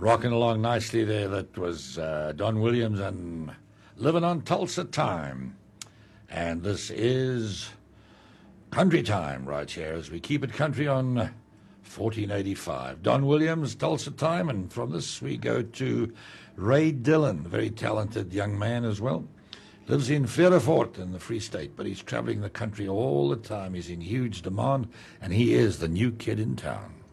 Rocking along nicely there. That was Don Williams and Living on Tulsa Time. And this is Country Time right here as we keep it country on 1485. Don Williams, Tulsa Time, and from this we go to Ray Dillon, very talented young man as well. Lives in Fairfort in the Free State, but he's traveling the country all the time. He's in huge demand, and he is the new kid in town.